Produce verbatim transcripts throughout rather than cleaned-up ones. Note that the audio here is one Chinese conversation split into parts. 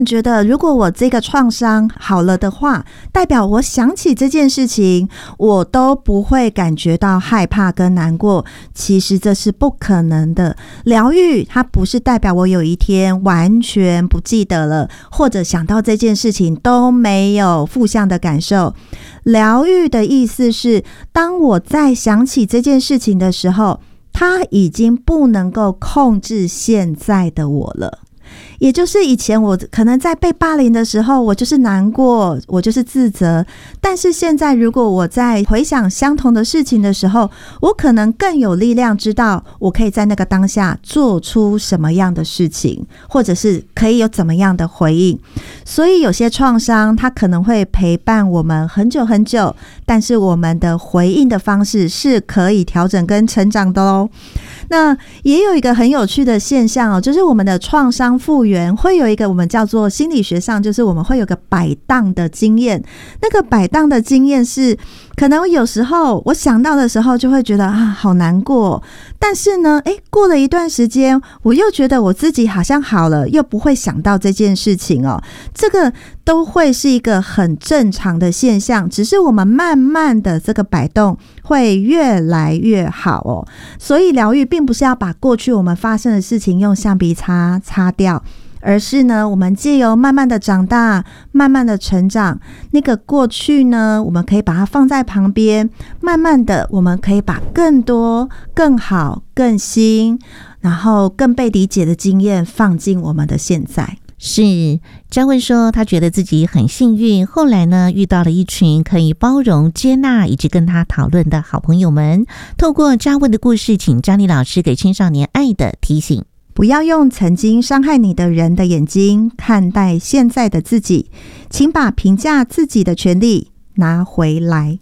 觉得如果我这个创伤好了的话，代表我想起这件事情我都不会感觉到害怕跟难过，其实这是不可能的。疗愈它不是代表我有一天完全不记得了，或者想到这件事情都没有负向的感受。疗愈的意思是，当我再想起这件事情的时候，它已经不能够控制现在的我了。也就是以前我可能在被霸凌的时候，我就是难过，我就是自责，但是现在如果我在回想相同的事情的时候，我可能更有力量知道我可以在那个当下做出什么样的事情，或者是可以有怎么样的回应。所以有些创伤它可能会陪伴我们很久很久，但是我们的回应的方式是可以调整跟成长的哦。那也有一个很有趣的现象哦，就是我们的创伤复原会有一个我们叫做心理学上，就是我们会有个摆荡的经验。那个摆荡的经验是，可能有时候我想到的时候就会觉得啊好难过，但是呢，诶，过了一段时间，我又觉得我自己好像好了，又不会想到这件事情哦。这个都会是一个很正常的现象，只是我们慢慢的这个摆动会越来越好哦。所以疗愈并不是要把过去我们发生的事情用橡皮擦擦掉，而是呢，我们藉由慢慢的长大，慢慢的成长，那个过去呢，我们可以把它放在旁边，慢慢的，我们可以把更多、更好、更新，然后更被理解的经验放进我们的现在。 是，嘉文说他觉得自己很幸运，后来呢遇到了一群可以包容、接纳以及跟他讨论的好朋友们。透过嘉文的故事，请张丽老师给青少年爱的提醒： 不要用曾经伤害你的人的眼睛看待现在的自己，请把评价自己的权利拿回来。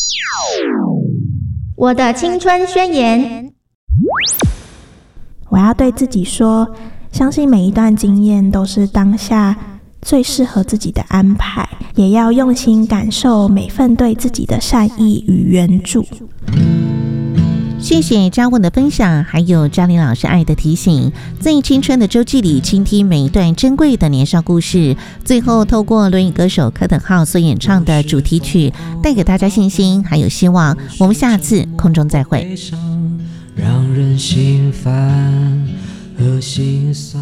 我的青春宣言， 我要对自己说，相信每一段经验都是当下最适合自己的安排，也要用心感受每份对自己的善意与援助。 谢谢嘉文的分享，还有嘉玲老师爱的提醒，在青春的周记里倾听每一段珍贵的年少故事，最后透过轮椅歌手柯等浩所演唱的主题曲，带给大家信心还有希望。我们下次空中再会。 让人心烦和心酸。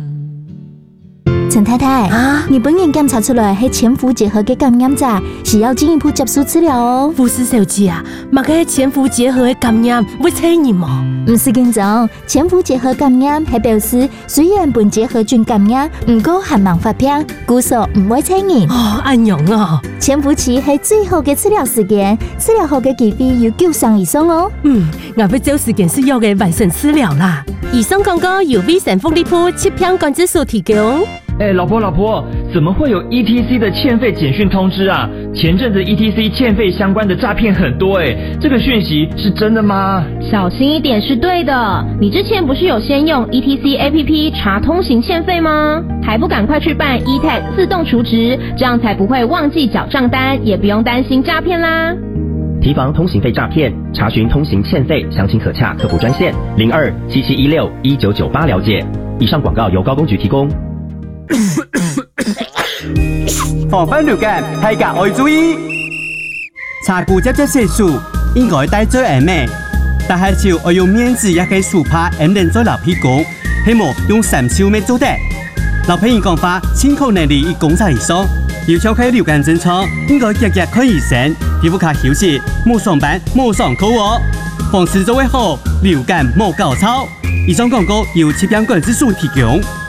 陈太太啊，你本人检查出来是潜伏结核的感染者，是要进一步接受治疗哦。 护士小姐啊，嘛个潜伏结核的感染会传染吗？ 不是紧张，潜伏结核感染係表示雖然本結核菌感染，唔過還冇發病，故所唔會傳染。 哦，安樣啊！ 潛伏期係最好嘅治療時間，治療後嘅機會有九成以上哦。 嗯，我要找時間需要嘅完成治療啦。以上廣告由威神風力鋪七片管制所提供。 哎、欸，老婆老婆，怎么会有 E T C 的欠费简讯通知啊？前阵子 E T C 欠费相关的诈骗很多哎、欸，这个讯息是真的吗？ 小心一点是对的。你之前不是有先用 E T C A P P 查通行欠费吗？还不赶快去办 E T A G 自动储值，这样才不会忘记缴账单，也不用担心诈骗啦。 提防通行费诈骗，查询通行欠费，详情可洽客服专线零二七七一六一九九八了解。以上广告由高公局提供。 防范流感，大家要注意。查固接接色素應該帶最嚴密，但係就要用面紙也可以super 唔能做流皮工，希望用三手咩做得。流皮人講法，清口能力一公差以上，要超開流感症狀，應該日日看醫生，皮膚卡休息，冇上班冇上課哦。防治做會好，流感冇搞操。以上廣告由疾病管制署提供。